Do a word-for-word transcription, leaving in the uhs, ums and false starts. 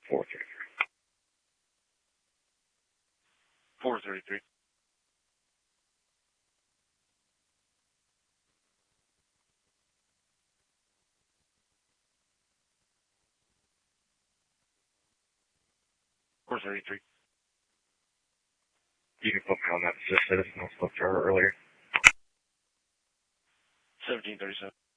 four thirty-three. four thirty-three. four thirty-three. You can put me on that assist citizen I spoke to her earlier. seventeen thirty-seven.